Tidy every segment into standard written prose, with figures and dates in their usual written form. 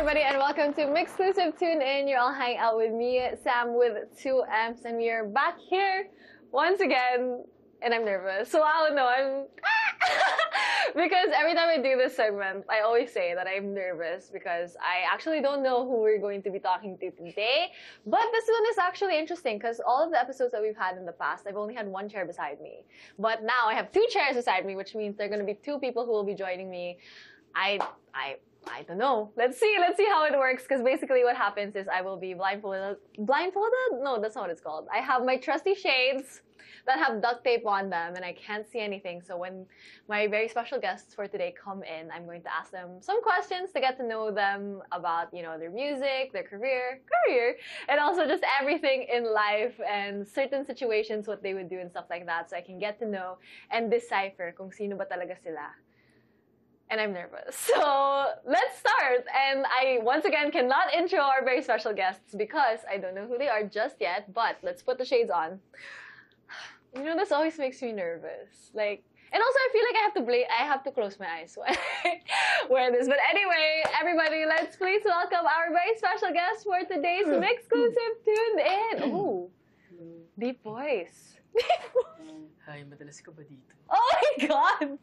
everybody, and welcome to Mixclusive Tune In. You're all hanging out with me, Sam, with 2M's, and we are back here once again. And I'm nervous. So I don't know. I'm because every time I do this segment, I always say that I'm nervous because I actually don't know who we're going to be talking to today. But this one is actually interesting because all of the episodes that we've had in the past, I've only had one chair beside me. But now I have two chairs beside me, which means there are going to be two people who will be joining me. I don't know. Let's see how it works. Because basically what happens is I will be blindfolded? No, that's not what it's called. I have my trusty shades that have duct tape on them and I can't see anything. So when my very special guests for today come in, I'm going to ask them some questions to get to know them about, their music, their career, and also just everything in life and certain situations, what they would do and stuff like that. So I can get to know and decipher kung sino ba talaga sila. And I'm nervous. So let's start. And I, once again, cannot intro our very special guests because I don't know who they are just yet, but let's put the shades on. This always makes me nervous. And also I feel like I have to close my eyes when I wear this. But anyway, everybody, let's please welcome our very special guest for today's Mixclusive Tune In. Oh, deep voice. Hi, madalas ka ba dito? Oh my God!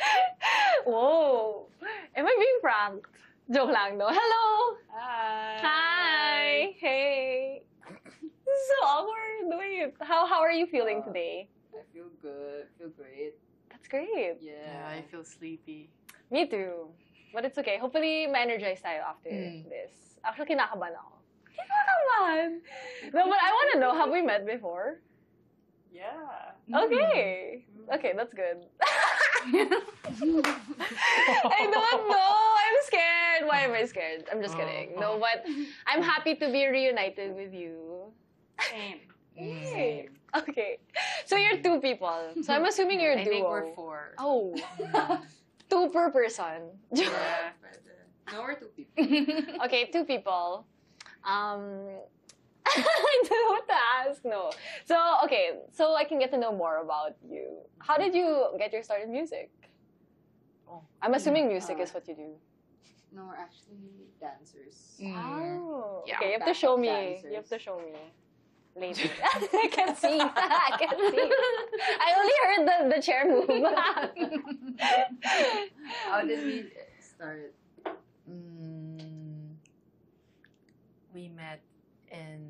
Whoa! Am I being pranked? Joke lang, no? Hello! Hi! Hi! Hey! This is so awkward. Wait, how are you feeling today? I feel good. Feel great. That's great. Yeah. I feel sleepy. Me too. But it's okay. Hopefully, ma-energize tayo after this. Actually, kinakabahan ako. Kinakabahan! No, but I want to know, have we met before? Yeah. Okay. Okay, that's good. I don't know. I'm scared. Why am I scared? I'm just kidding. No, but I'm happy to be reunited with you. Same. Yay. Okay. So you're two people. So I'm assuming you're a duo. I think we're four. Oh. Two per person. Yeah. No, we're two people. Okay, two people. I don't know what to ask. No. So, okay. So I can get to know more about you. How did you get your start in music? Oh. I'm assuming music is what you do. No, we're actually dancers. Oh. Yeah. Okay, you have to show me. Dancers. You have to show me. Later. I can't see. I can't see. I only heard the chair move. How did we start? We met in...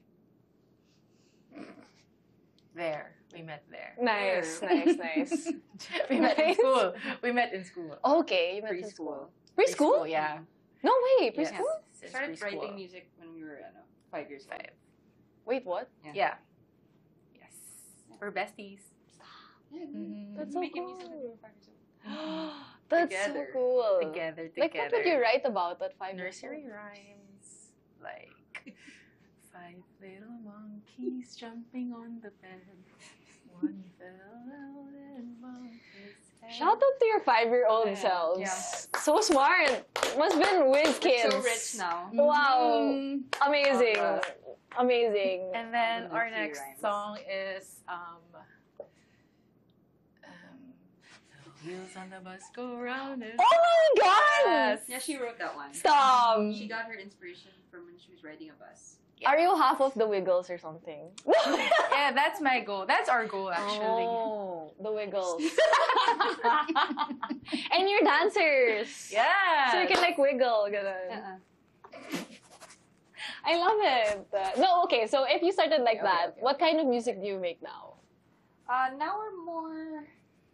there. We met there. Nice. We met in school. We met in school. Okay, you met in Preschool. school. Preschool? Yeah. No way, Yes. preschool? We started Preschool. writing music when we were 5 years old. 5. Wait, what? Yeah. Yes. We're besties. Yeah, That's so making cool. music when we were 5 years old. That's Together. so cool. Together. Like, what would you write about at 5 years Nursery old? rhymes. Like, 5 little monkeys jumping on the bed. One fell out and bumped his head. Shout out to your 5-year-old Yeah. selves. Yeah. So smart. Must have been whiz kids. We're so rich now. Wow. Amazing. Oh, Amazing. And then All our the next rhymes. song is the wheels on the bus go round and Oh my God! Yes. Yeah, she wrote that one. Stop. She got her inspiration from when she was riding a bus. Are you half of the Wiggles or something? Yeah, that's my goal. That's our goal actually. Oh, the Wiggles. And you're dancers. Yeah. So you can like wiggle. Ganun. I love it. No, okay. So if you started like Okay, that, okay. what kind of music do you make now? Now we're more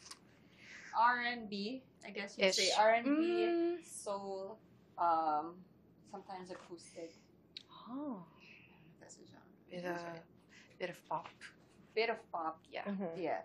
R&B, I guess you'd Ish. say. R&B, soul, sometimes acoustic. Oh. That's a genre. Bit of pop. Bit of pop. Yeah. Yeah.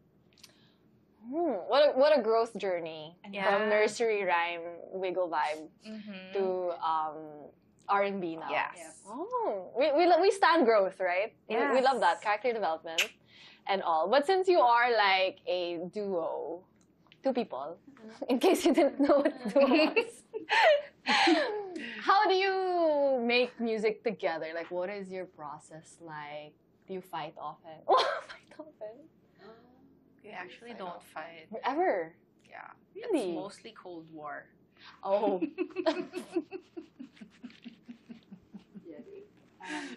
What a growth journey Yeah. from nursery rhyme wiggle vibe to R&B now. Yes. Yes. Oh, we stand growth, right? Yes. We love that character development and all. But since you are like a duo, two people, in case you didn't know what duo is, how do you make music together? Like, what is your process like? Do you fight often? Fight often? We actually don't fight. Ever? Yeah. Really? It's mostly Cold War. Oh.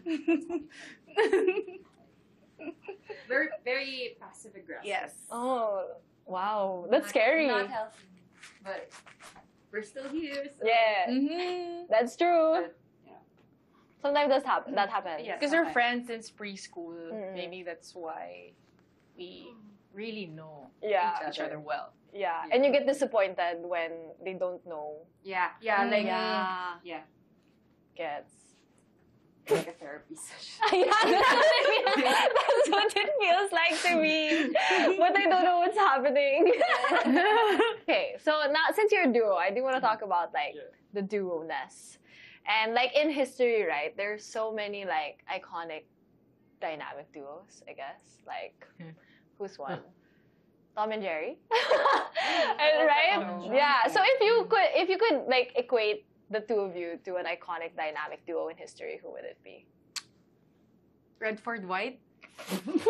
Very, very passive aggressive. Yes. Oh, wow. That's scary. Not healthy. But we're still here. So Yeah, Mm-hmm. that's true. But, yeah. Sometimes that happens. Yes. Because we're sometimes. friends since preschool. Mm. Maybe that's why we really know Yeah. each other well. Yeah. Yeah. And you get disappointed when they don't know. Yeah, yeah, like Yeah. yeah, Gets. like a therapy session. Yeah, that's what it feels like to me. But I don't know what's happening. Okay, so now since you're a duo, I do want to talk about like the duo-ness. And like in history, right, there's so many like iconic dynamic duos, I guess. Like who's one? Tom and Jerry. And, right? Oh. Yeah. So if you could like equate the two of you to an iconic dynamic duo in history, who would it be? Redford White. Let's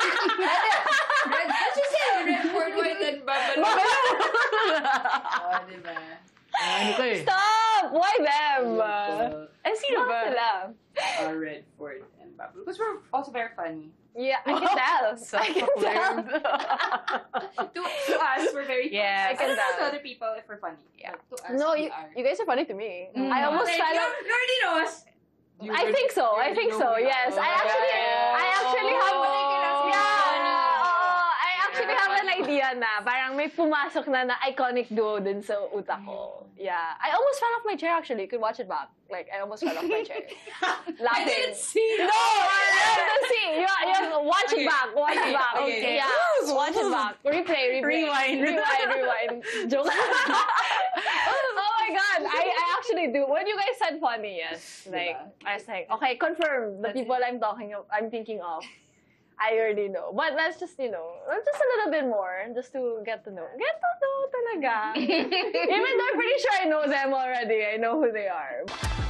just say Redford White and Babalu. Oh, diba? Ano to eh? Stop! Why them? Eh, sino Bakit ba? sila? Redford and Babalu. Because we're also very funny. Yeah, I can tell. I can tell. To us, we're very funny. Yes. I can tell. tell to other people if we're funny. Yeah. But to us, No, we you are. guys are funny to me. Mm. I almost Like, fell you off. already know us. I think so. I think so. Yes. I actually have. Oh. I actually have an idea na parang may pumasok na iconic duo din sa utak ko. Yeah. I almost fell off my chair actually. You could watch it back. Like I almost fell off my chair. I Laughing. didn't see. No, you have to see. You have to watch it back. Watch it back. Okay. Yeah. Watch it back. Replay. Rewind. Joke. Oh my god. I actually do. When you guys said funny, yes. Like I was like, okay, confirm the people I'm thinking of. I already know. But let's just, just a little bit more, just to get to know. Get to know talaga. Even though I'm pretty sure I know them already. I know who they are.